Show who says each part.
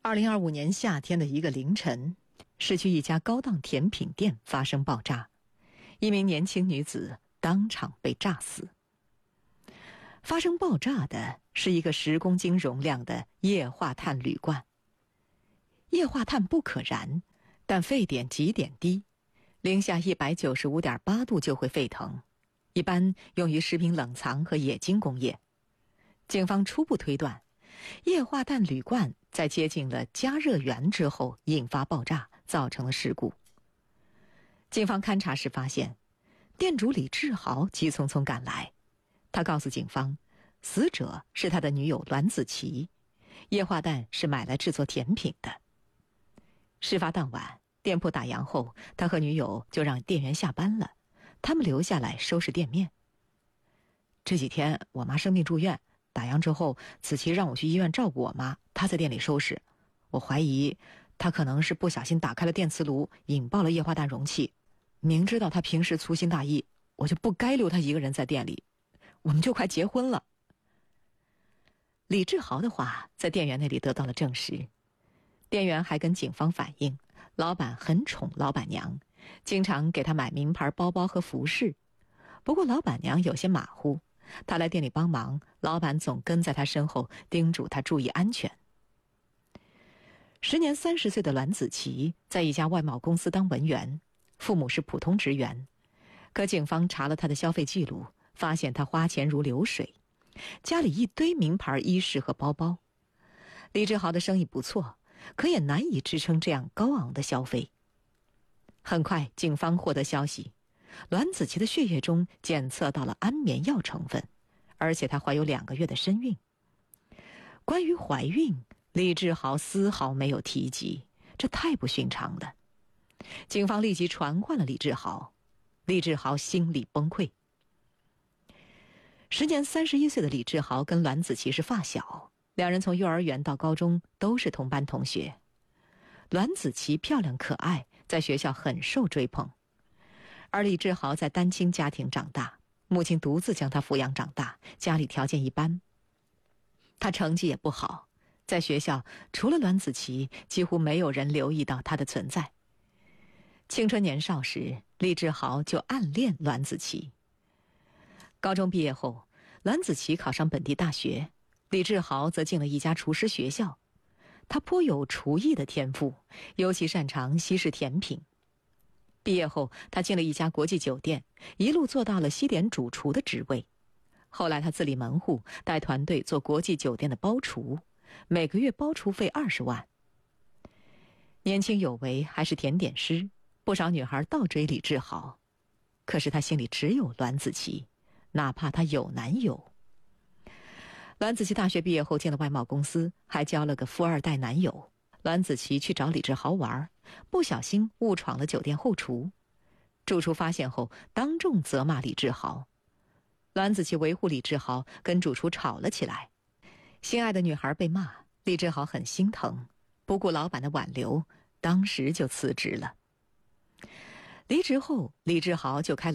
Speaker 1: 2025年夏天的一个凌晨，市区一家高档甜品店发生爆炸，一名年轻女子当场被炸死。发生爆炸的是一个10公斤容量的液化碳铝罐。液化碳不可燃，但沸点极点低，零下195.8度就会沸腾，一般用于食品冷藏和冶金工业。警方初步推断，液化碳铝罐在接近了加热源之后引发爆炸，造成了事故。警方勘查时发现，店主李志豪急匆匆赶来，他告诉警方，死者是他的女友栾子琪，液化氮是买来制作甜品的。事发当晚，店铺打烊后，他和女友就让店员下班了，他们留下来收拾店面。这几天我妈生病住院，打烊之后，子琪让我去医院照顾我妈，她在店里收拾。我怀疑她可能是不小心打开了电磁炉，引爆了液化氮容器。明知道她平时粗心大意，我就不该留她一个人在店里。我们就快结婚了。李志豪的话在店员那里得到了证实。店员还跟警方反映，老板很宠老板娘，经常给她买名牌包包和服饰。不过老板娘有些马虎，她来店里帮忙，老板总跟在她身后叮嘱她注意安全。时年30岁的栾子琪在一家外贸公司当文员，父母是普通职员。可警方查了她的消费记录，发现她花钱如流水，家里一堆名牌衣饰和包包。李志豪的生意不错，可也难以支撑这样高昂的消费。很快，警方获得消息，栾子琪的血液中检测到了安眠药成分，而且她怀有2个月的身孕。关于怀孕，李志豪丝毫没有提及，这太不寻常了。警方立即传唤了李志豪，李志豪心理崩溃。时年31岁的李志豪跟栾子琪是发小，两人从幼儿园到高中都是同班同学。栾子琪漂亮可爱，在学校很受追捧。而李志豪在单亲家庭长大，母亲独自将他抚养长大，家里条件一般。他成绩也不好，在学校除了栾子琪，几乎没有人留意到他的存在。青春年少时，李志豪就暗恋栾子琪。高中毕业后，栾子琪考上本地大学，李志豪则进了一家厨师学校。他颇有厨艺的天赋，尤其擅长西式甜品。毕业后，他进了一家国际酒店，一路做到了西点主厨的职位。后来他自立门户，带团队做国际酒店的包厨，每个月包厨费20万。年轻有为，还是甜点师，不少女孩倒追李志豪。可是他心里只有栾子琪，哪怕他有男友。栾子琪大学毕业后进了外贸公司，还交了个富2代男友。栾子琪去找李志豪玩，不小心误闯了酒店后厨。主厨发现后，当众责骂李志豪。栾子琪维护李志豪，跟主厨吵了起来。心爱的女孩被骂，李志豪很心疼，不顾老板的挽留，当时就辞职了。离职后，李志豪就开了